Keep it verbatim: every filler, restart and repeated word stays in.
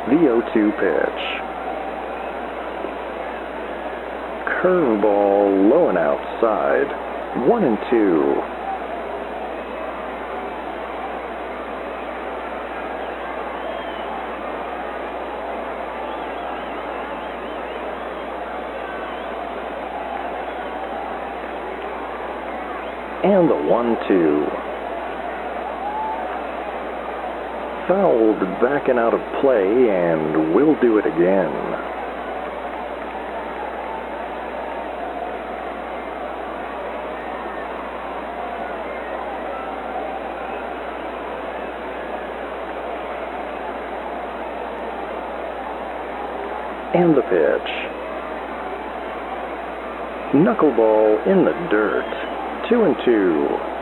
The oh two pitch. Curveball low and outside. One and two. And the one two. Fouled back and out of play, and we'll do it again. And the pitch. Knuckleball in the dirt. Two and two.